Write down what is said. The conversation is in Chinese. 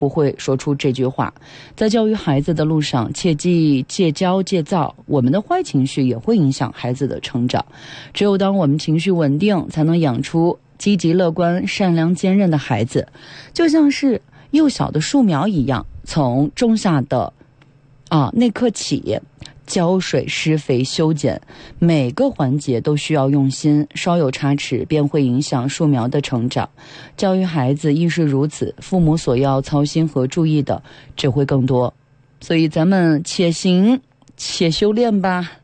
不会说出这句话。在教育孩子的路上，切忌戒骄戒躁，我们的坏情绪也会影响孩子的成长。只有当我们情绪稳定，才能养出积极乐观、善良坚韧的孩子。就像是幼小的树苗一样，从种下的那刻起，浇水、施肥、修剪，每个环节都需要用心，稍有差池便会影响树苗的成长。教育孩子亦是如此，父母所要操心和注意的只会更多。所以咱们且行且修炼吧。